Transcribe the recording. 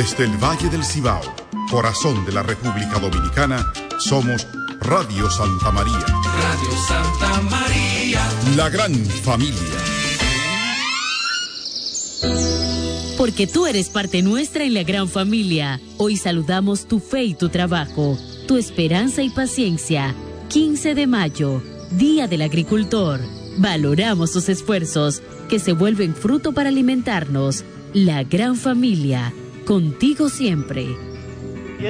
Desde el Valle del Cibao, corazón de la República Dominicana, somos Radio Santa María. Radio Santa María. La gran familia. Porque tú eres parte nuestra en la gran familia. Hoy saludamos tu fe y tu trabajo, tu esperanza y paciencia. 15 de mayo, Día del Agricultor. Valoramos tus esfuerzos que se vuelven fruto para alimentarnos. La gran familia, contigo siempre.